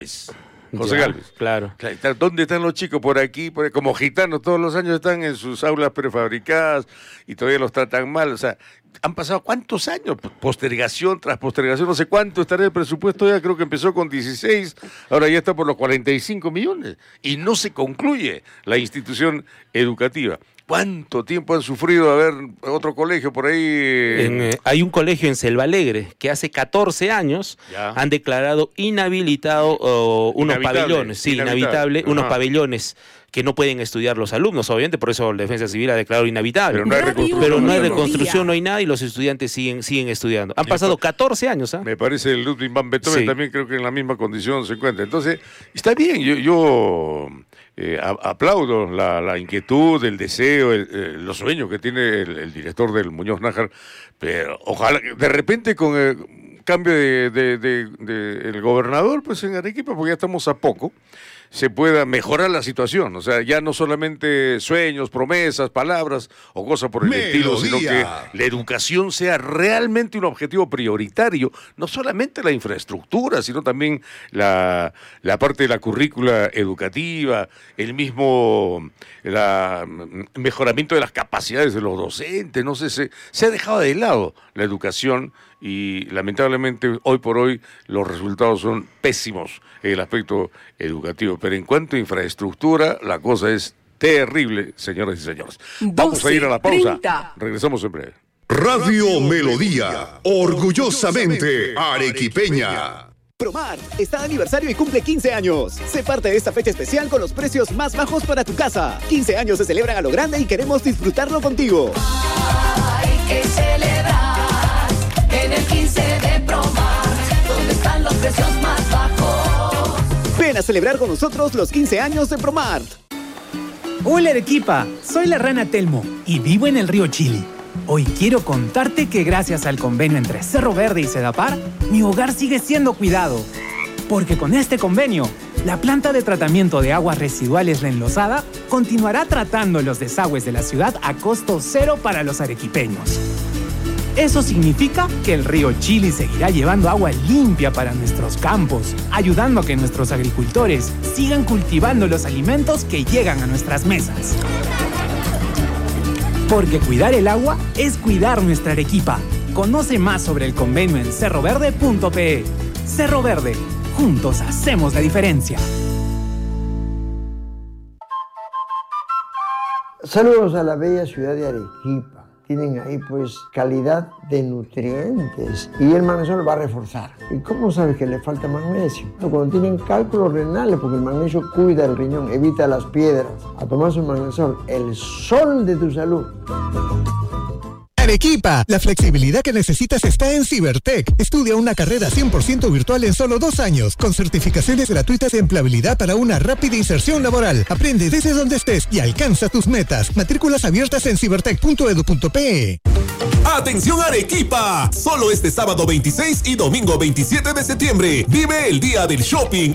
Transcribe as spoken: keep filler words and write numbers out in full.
José Ya, Gálvez. Claro. ¿Dónde están los chicos? Por aquí, por ahí, como gitanos, todos los años están en sus aulas prefabricadas y todavía los tratan mal. O sea, han pasado ¿cuántos años? Postergación tras postergación, no sé cuánto estará el presupuesto ya, creo que empezó con dieciséis, ahora ya está por los cuarenta y cinco millones y no se concluye la institución educativa. ¿Cuánto tiempo han sufrido? A ver, otro colegio por ahí. En, eh, hay un colegio en Selva Alegre que hace catorce años Ya. han declarado inhabilitado oh, unos Inhabitable, pabellones, sí, inhabitable. inhabitable, unos Ajá. pabellones que no pueden estudiar los alumnos, obviamente, por eso la Defensa Civil ha declarado inhabitable. Pero no hay reconstrucción. Pero no hay Melodía. reconstrucción, no hay nada y los estudiantes siguen, siguen estudiando. Han Sí, pasado pues, catorce años, ¿ah? Me parece el Ludwig van Beethoven Sí. también creo que en la misma condición se encuentra. Entonces, está bien, yo, yo eh, a- aplaudo la, la inquietud, el deseo, el, eh, los sueños que tiene el, el director del Muñoz Nájar, pero ojalá que de repente con el cambio de, de- de- de el gobernador, pues en Arequipa, porque ya estamos a poco, se pueda mejorar la situación. O sea, ya no solamente sueños, promesas, palabras o cosas por el estilo, sino que Melodía. la educación sea realmente un objetivo prioritario, no solamente la infraestructura, sino también la, la parte de la currícula educativa, el mismo la, mejoramiento de las capacidades de los docentes, no sé, se, se ha dejado de lado la educación y lamentablemente hoy por hoy los resultados son pésimos en el aspecto educativo, pero en cuanto a infraestructura, la cosa es terrible, señoras y señores. Vamos a ir a la pausa, treinta. regresamos en breve. Radio Melodía, orgullosamente arequipeña. Promart está de aniversario y cumple quince años. Sé parte de esta fecha especial con los precios más bajos para tu casa. quince años se celebran a lo grande y queremos disfrutarlo contigo. Hay que celebrar en el quince de Promart, donde están los precios más bajos. Ven a celebrar con nosotros los quince años de Promart. Hola Arequipa, soy la rana Telmo y vivo en el río Chili. Hoy quiero contarte que gracias al convenio entre Cerro Verde y Sedapar, mi hogar sigue siendo cuidado. Porque con este convenio, la planta de tratamiento de aguas residuales La Enlosada continuará tratando los desagües de la ciudad a costo cero para los arequipeños. Eso significa que el río Chili seguirá llevando agua limpia para nuestros campos, ayudando a que nuestros agricultores sigan cultivando los alimentos que llegan a nuestras mesas. Porque cuidar el agua es cuidar nuestra Arequipa. Conoce más sobre el convenio en cerro verde punto pe. Cerro Verde, juntos hacemos la diferencia. Saludos a la bella ciudad de Arequipa. Tienen ahí pues calidad de nutrientes y el magnesio va a reforzar. ¿Y cómo sabes que le falta magnesio? Cuando tienen cálculos renales, porque el magnesio cuida el riñón, evita las piedras. A tomar su magnesol, el sol de tu salud. Arequipa, la flexibilidad que necesitas está en Cibertech. Estudia una carrera cien por ciento virtual en solo dos años, con certificaciones gratuitas de empleabilidad para una rápida inserción laboral. Aprende desde donde estés y alcanza tus metas. Matrículas abiertas en cibertech punto edu punto pe. ¡Atención Arequipa! Solo este sábado veintiséis y domingo veintisiete de septiembre vive el Día del Shopping